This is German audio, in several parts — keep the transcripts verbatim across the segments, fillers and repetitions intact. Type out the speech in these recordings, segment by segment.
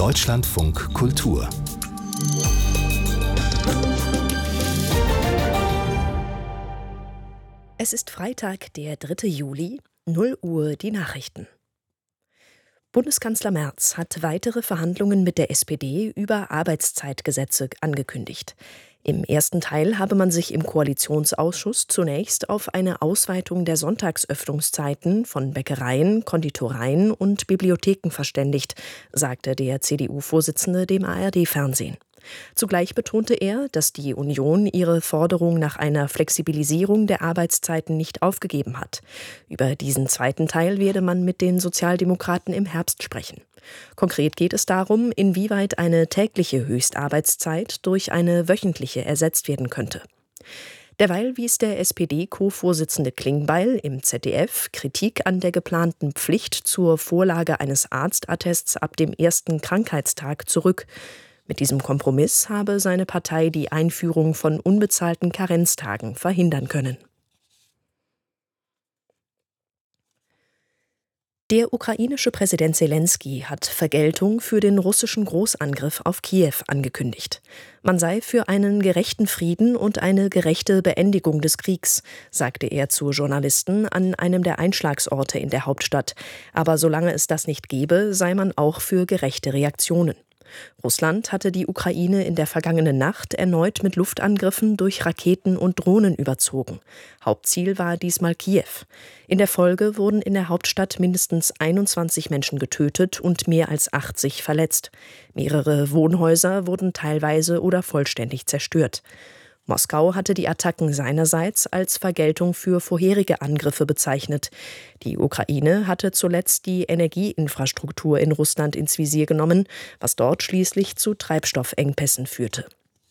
Deutschlandfunk Kultur. Es ist Freitag, der dritte Juli, null Uhr die Nachrichten. Bundeskanzler Merz hat weitere Verhandlungen mit der S P D über Arbeitszeitgesetze angekündigt. Im ersten Teil habe man sich im Koalitionsausschuss zunächst auf eine Ausweitung der Sonntagsöffnungszeiten von Bäckereien, Konditoreien und Bibliotheken verständigt, sagte der C D U-Vorsitzende dem A R D-Fernsehen. Zugleich betonte er, dass die Union ihre Forderung nach einer Flexibilisierung der Arbeitszeiten nicht aufgegeben hat. Über diesen zweiten Teil werde man mit den Sozialdemokraten im Herbst sprechen. Konkret geht es darum, inwieweit eine tägliche Höchstarbeitszeit durch eine wöchentliche ersetzt werden könnte. Derweil wies der S P D-Co-Vorsitzende Klingbeil im Z D F Kritik an der geplanten Pflicht zur Vorlage eines Arztattests ab dem ersten Krankheitstag zurück. Mit diesem Kompromiss habe seine Partei die Einführung von unbezahlten Karenztagen verhindern können. Der ukrainische Präsident Selenskyj hat Vergeltung für den russischen Großangriff auf Kiew angekündigt. Man sei für einen gerechten Frieden und eine gerechte Beendigung des Kriegs, sagte er zu Journalisten an einem der Einschlagsorte in der Hauptstadt. Aber solange es das nicht gebe, sei man auch für gerechte Reaktionen. Russland hatte die Ukraine in der vergangenen Nacht erneut mit Luftangriffen durch Raketen und Drohnen überzogen. Hauptziel war diesmal Kiew. In der Folge wurden in der Hauptstadt mindestens einundzwanzig Menschen getötet und mehr als achtzig verletzt. Mehrere Wohnhäuser wurden teilweise oder vollständig zerstört. Moskau hatte die Attacken seinerseits als Vergeltung für vorherige Angriffe bezeichnet. Die Ukraine hatte zuletzt die Energieinfrastruktur in Russland ins Visier genommen, was dort schließlich zu Treibstoffengpässen führte.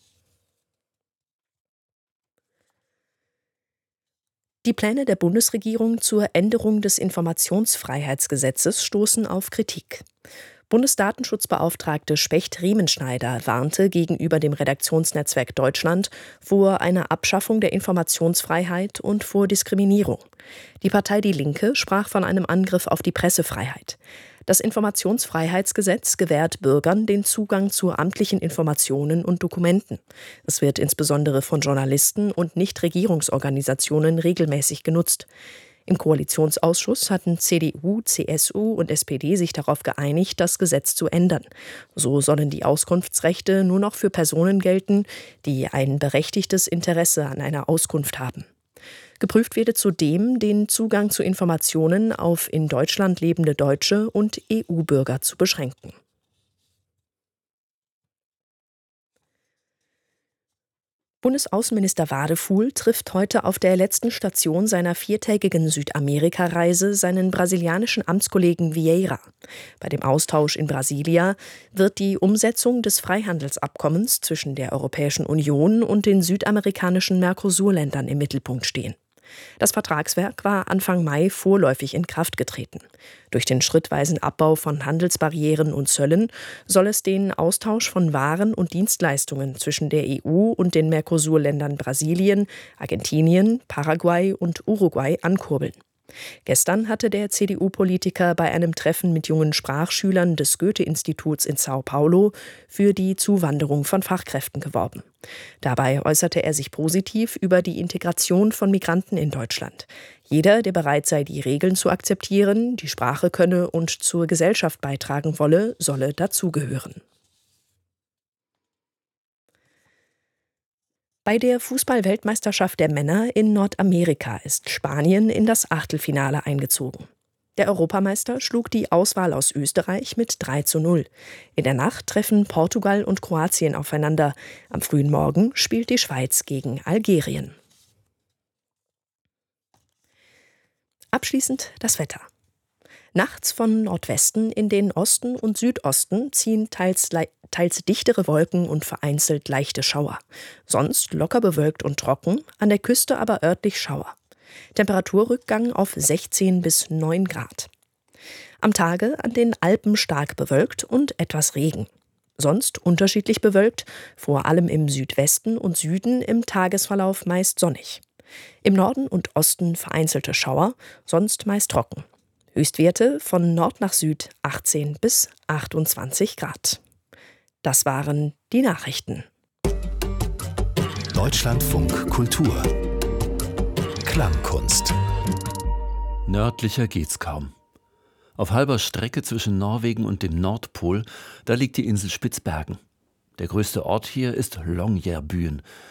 Die Pläne der Bundesregierung zur Änderung des Informationsfreiheitsgesetzes stoßen auf Kritik. Bundesdatenschutzbeauftragte Specht-Riemenschneider warnte gegenüber dem Redaktionsnetzwerk Deutschland vor einer Abschaffung der Informationsfreiheit und vor Diskriminierung. Die Partei Die Linke sprach von einem Angriff auf die Pressefreiheit. Das Informationsfreiheitsgesetz gewährt Bürgern den Zugang zu amtlichen Informationen und Dokumenten. Es wird insbesondere von Journalisten und Nichtregierungsorganisationen regelmäßig genutzt. Im Koalitionsausschuss hatten C D U, C S U und S P D sich darauf geeinigt, das Gesetz zu ändern. So sollen die Auskunftsrechte nur noch für Personen gelten, die ein berechtigtes Interesse an einer Auskunft haben. Geprüft werde zudem, den Zugang zu Informationen auf in Deutschland lebende Deutsche und E U-Bürger zu beschränken. Bundesaußenminister Wadefuhl trifft heute auf der letzten Station seiner viertägigen Südamerika-Reise seinen brasilianischen Amtskollegen Vieira. Bei dem Austausch in Brasilia wird die Umsetzung des Freihandelsabkommens zwischen der Europäischen Union und den südamerikanischen Mercosur-Ländern im Mittelpunkt stehen. Das Vertragswerk war Anfang Mai vorläufig in Kraft getreten. Durch den schrittweisen Abbau von Handelsbarrieren und Zöllen soll es den Austausch von Waren und Dienstleistungen zwischen der E U und den Mercosur-Ländern Brasilien, Argentinien, Paraguay und Uruguay ankurbeln. Gestern hatte der C D U-Politiker bei einem Treffen mit jungen Sprachschülern des Goethe-Instituts in Sao Paulo für die Zuwanderung von Fachkräften geworben. Dabei äußerte er sich positiv über die Integration von Migranten in Deutschland. Jeder, der bereit sei, die Regeln zu akzeptieren, die Sprache könne und zur Gesellschaft beitragen wolle, solle dazugehören. Bei der Fußball-Weltmeisterschaft der Männer in Nordamerika ist Spanien in das Achtelfinale eingezogen. Der Europameister schlug die Auswahl aus Österreich mit drei zu null. In der Nacht treffen Portugal und Kroatien aufeinander. Am frühen Morgen spielt die Schweiz gegen Algerien. Abschließend das Wetter. Nachts von Nordwesten in den Osten und Südosten ziehen teils, teils dichtere Wolken und vereinzelt leichte Schauer. Sonst locker bewölkt und trocken, an der Küste aber örtlich Schauer. Temperaturrückgang auf sechzehn bis neun Grad. Am Tage an den Alpen stark bewölkt und etwas Regen. Sonst unterschiedlich bewölkt, vor allem im Südwesten und Süden im Tagesverlauf meist sonnig. Im Norden und Osten vereinzelte Schauer, sonst meist trocken. Höchstwerte von Nord nach Süd achtzehn bis achtundzwanzig Grad. Das waren die Nachrichten. Deutschlandfunk Kultur. Klangkunst. Nördlicher geht's kaum. Auf halber Strecke zwischen Norwegen und dem Nordpol, da liegt die Insel Spitzbergen. Der größte Ort hier ist Longyearbyen,